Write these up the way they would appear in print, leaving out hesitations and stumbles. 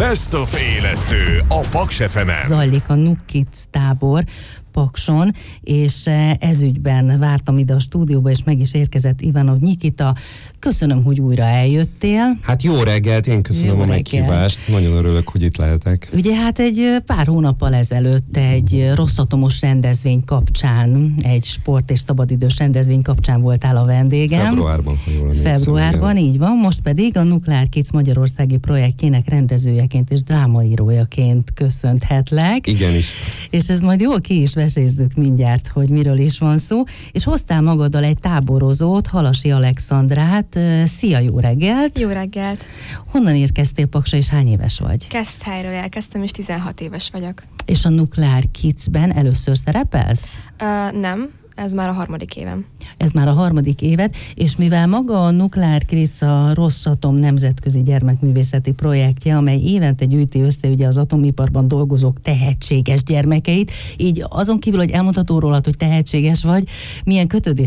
Best of élesztő a Paks FM-en. Zajlik a Nuk Kids tábor Pakson, és ezügyben vártam ide a stúdióba, és meg is érkezett Ivanov Nikita. Köszönöm, hogy újra eljöttél. Hát jó reggelt, én köszönöm a meghívást. Nagyon örülök, hogy itt lehetek. Ugye hát egy pár hónappal ezelőtt egy rosszatomos rendezvény kapcsán, egy sport és szabadidős rendezvény kapcsán voltál a vendégem. Februárban, ha jól emlékszem. Februárban, így van. Most pedig a Nuclear Kids magyarországi projektjének rendezőjeként és drámaírójaként köszönhetlek. Igenis. És ez majd jól ki is vesézzük mindjárt, hogy miről is van szó. És hoztál magaddal egy táborozót, Halasi Alexandrát. Szia, jó reggelt! Jó reggelt! Honnan érkeztél Paksra, és hány éves vagy? Keszthelyről érkeztem, és 16 éves vagyok. És a Nuclear Kidsben először szerepelsz? Nem, ez már a 3. évem. Ez már a 3. éved, és mivel maga a Nuclear Kids a Rosszatom nemzetközi gyermekművészeti projektje, amely évente gyűjti össze ugye az atomiparban dolgozók tehetséges gyermekeit, így azon kívül, hogy elmondható rólad, hogy tehetséges vagy, milyen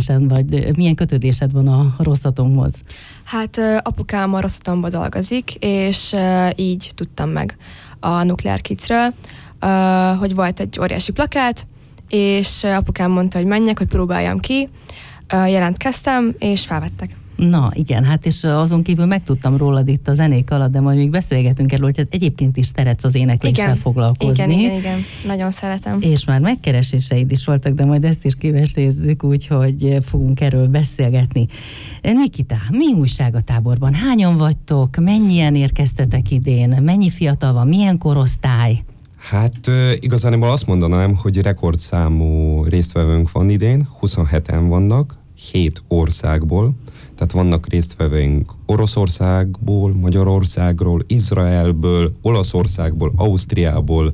kötődésed van a Rosszatomhoz? Hát apukám a Rosszatomban dolgozik, és így tudtam meg a Nuclear Kidsről, hogy volt egy óriási plakát, és apukám mondta, hogy menjek, hogy próbáljam ki. Jelentkeztem, és felvettek. Na igen, hát és azon kívül megtudtam rólad itt a zenék alatt, de majd még beszélgetünk erről, hogy egyébként is szeretsz az énekléssel foglalkozni. Igen, nagyon szeretem. És már megkereséseid is voltak, de majd ezt is kivesézzük, úgyhogy fogunk erről beszélgetni. Nikita, mi újság a táborban? Hányan vagytok? Mennyien érkeztetek idén? Mennyi fiatal van? Milyen korosztály? Hát igazából azt mondanám, hogy rekordszámú résztvevőnk van idén, 27-en vannak, 7 országból, tehát vannak résztvevőink Oroszországból, Magyarországról, Izraelből, Olaszországból, Ausztriából,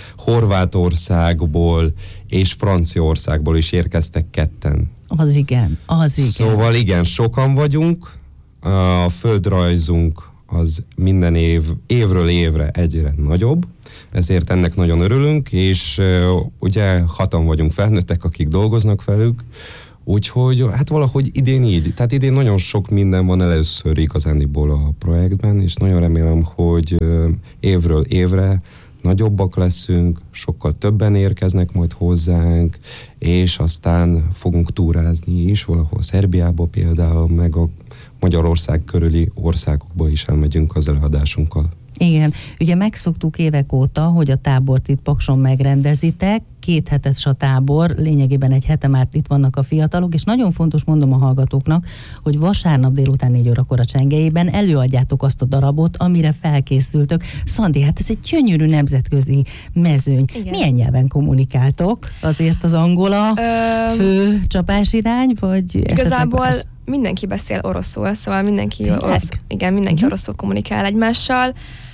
Horvátországból és Franciaországból is érkeztek 2. Az igen. Szóval igen, sokan vagyunk, a földrajzunk az minden évről évre egyre nagyobb, ezért ennek nagyon örülünk, és ugye 6-an vagyunk felnőttek, akik dolgoznak velük, úgyhogy hát valahogy idén így. Tehát idén nagyon sok minden van először igazániból a projektben, és nagyon remélem, hogy évről évre nagyobbak leszünk, sokkal többen érkeznek majd hozzánk, és aztán fogunk túrázni is, valahol Szerbiába például, meg a Magyarország körüli országokba is elmegyünk az előadásunkkal. Igen, ugye megszoktuk évek óta, hogy a tábort itt Pakson megrendezitek, 2 hetes a tábor, lényegében egy hete már itt vannak a fiatalok, és nagyon fontos, mondom a hallgatóknak, hogy vasárnap délután 4 órakor a Csengelyében előadjátok azt a darabot, amire felkészültök. Szandi, hát ez egy gyönyörű nemzetközi mezőny. Igen. Milyen nyelven kommunikáltok? Azért az angol a fő csapásirány, vagy igazából mindenki beszél oroszul, szóval mindenki oroszul kommunikál egymással.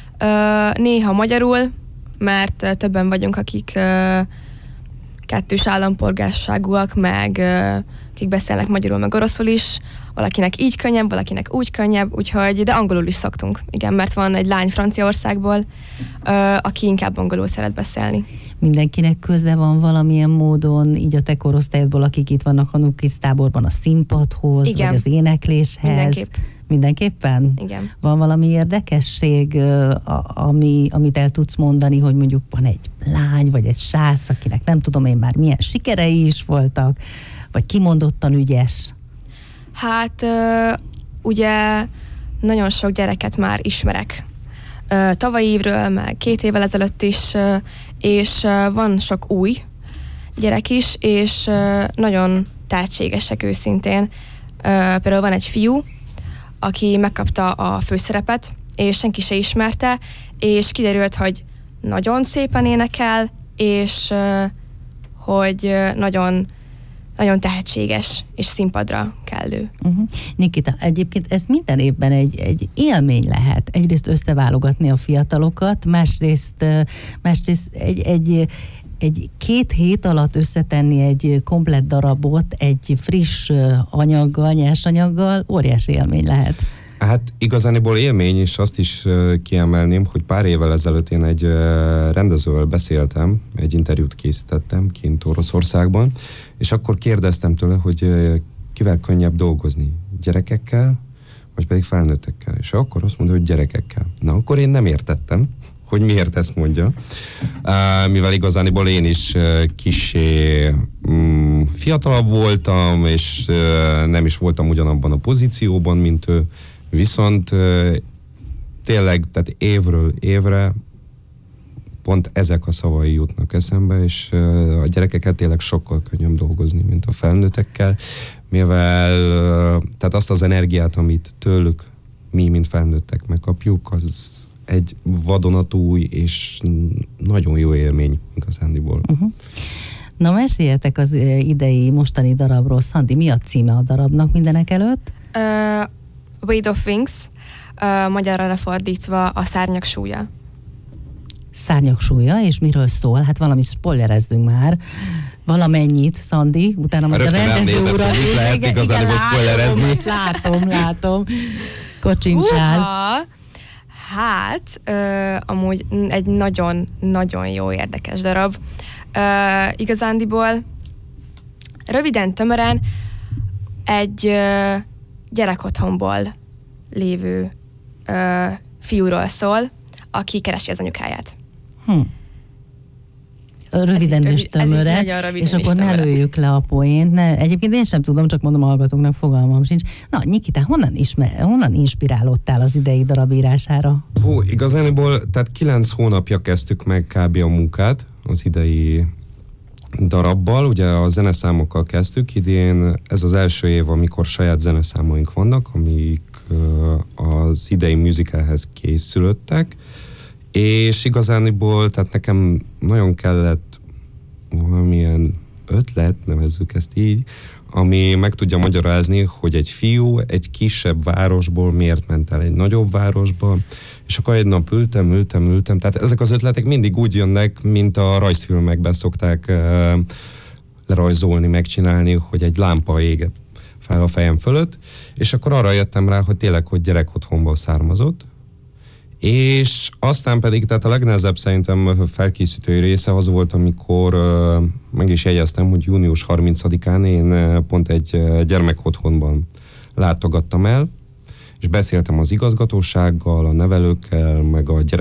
Néha magyarul, mert többen vagyunk, akik 2-s állampolgárságúak, meg akik beszélnek magyarul, meg oroszul is. Valakinek így könnyebb, valakinek úgy könnyebb, úgyhogy, de angolul is szoktunk. Igen, mert van egy lány Franciaországból, aki inkább angolul szeret beszélni. Mindenkinek köze van valamilyen módon, így a te korosztályodból, akik itt vannak a Nuk Kids táborban, a színpadhoz, igen, vagy az énekléshez? Mindenképpen? Igen. Van valami érdekesség, amit el tudsz mondani, hogy mondjuk van egy lány, vagy egy srác, akinek nem tudom én már milyen sikerei is voltak, vagy kimondottan ügyes? Hát ugye nagyon sok gyereket már ismerek. Tavalyi évről, meg 2 évvel ezelőtt is, és van sok új gyerek is, és nagyon tehetségesek őszintén. Például van egy fiú, aki megkapta a főszerepet, és senki se ismerte, és kiderült, hogy nagyon szépen énekel, és hogy nagyon tehetséges és színpadra kellő. Nikita, egyébként ez minden évben egy élmény lehet. Egyrészt összeválogatni a fiatalokat, másrészt egy 2 hét alatt összetenni egy komplett darabot egy friss anyaggal, nyersanyaggal, óriási élmény lehet. Hát igazániból élmény, és azt is kiemelném, hogy pár évvel ezelőtt én egy rendezővel beszéltem, egy interjút készítettem kint Oroszországban, és akkor kérdeztem tőle, hogy kivel könnyebb dolgozni, gyerekekkel, vagy pedig felnőttekkel. És akkor azt mondta, hogy gyerekekkel. Na, akkor én nem értettem, hogy miért ezt mondja. Mivel igazániból én is kissé fiatalabb voltam, és nem is voltam ugyanabban a pozícióban, mint ő, viszont tényleg, tehát évről évre pont ezek a szavai jutnak eszembe, és a gyerekeket tényleg sokkal könnyebb dolgozni, mint a felnőttekkel, mivel tehát azt az energiát, amit tőlük mi, mint felnőttek megkapjuk, az egy vadonatúj és nagyon jó élmény igazándiból. Na, meséljetek az idei, mostani darabról. Szandi, mi a címe a darabnak mindenek előtt? Weight of Wings, magyarra lefordítva a szárnyak súlya. Szárnyak súlya, és miről szól? Hát valami spoilerezzünk már. Valamennyit, Szandi, utána majd a rendező urat. Lehet igazából spoilerezni. Látom. Kocsincsál. Hát, amúgy egy nagyon-nagyon jó, érdekes darab. Igazándiból röviden, tömören egy gyerekotthonból lévő fiúról szól, aki keresi az anyukáját. Röviden és tömören, és akkor ne lőjük le a poént. Egyébként én sem tudom, csak mondom a hallgatóknak, fogalmam sincs. Na, Nikita, honnan inspirálódtál az idei darab írására? Igazából, tehát 9 hónapja kezdtük meg kb. A munkát az idei darabbal, ugye a zeneszámokkal kezdtük, idén ez az első év, amikor saját zeneszámaink vannak, amik az idei musicalhez készülöttek, és igazániból, tehát nekem nagyon kellett valamilyen ötlet, nevezzük ezt így, ami meg tudja magyarázni, hogy egy fiú egy kisebb városból miért ment el egy nagyobb városba, és akkor egy nap ültem, tehát ezek az ötletek mindig úgy jönnek, mint a rajzfilmekben szokták lerajzolni, megcsinálni, hogy egy lámpa éget fel a fejem fölött, és akkor arra jöttem rá, hogy tényleg, hogy gyerekotthonból származott, és aztán pedig, tehát a legnehezebb szerintem felkészítői része az volt, amikor meg is jegyeztem, hogy június 30-án én pont egy gyermekotthonban látogattam el, és beszéltem az igazgatósággal, a nevelőkkel, meg a